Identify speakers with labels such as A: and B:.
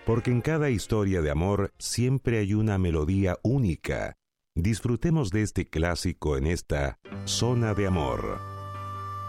A: porque en cada historia de amor siempre hay una melodía única. Disfrutemos de este clásico en esta Zona de Amor.